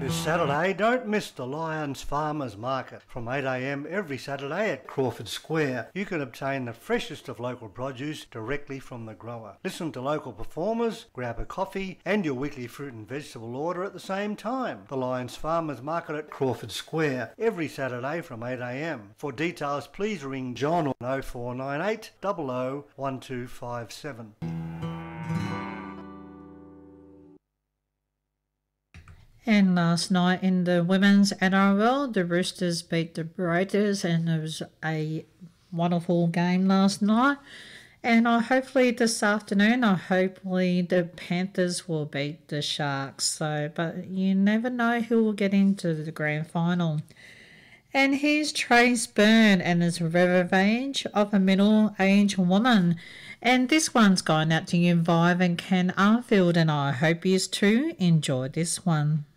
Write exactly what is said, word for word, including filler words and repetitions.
This Saturday, don't miss the Lions Farmers Market from eight a m every Saturday at Crawford Square. You can obtain the freshest of local produce directly from the grower. Listen to local performers, grab a coffee and your weekly fruit and vegetable order at the same time. The Lions Farmers Market at Crawford Square every Saturday from eight a m. For details, please ring John on oh four nine eight, zero zero one two five seven. And last night in the women's N R L, the Roosters beat the Raiders, and it was a wonderful game last night. And I hopefully this afternoon, I hopefully the Panthers will beat the Sharks. So, but you never know who will get into the grand final. And here's Trace Byrne and his Revenge of a Middle-Aged Woman. And this one's going out to you, Vive and Ken Arfield, and I hope you too enjoy this one.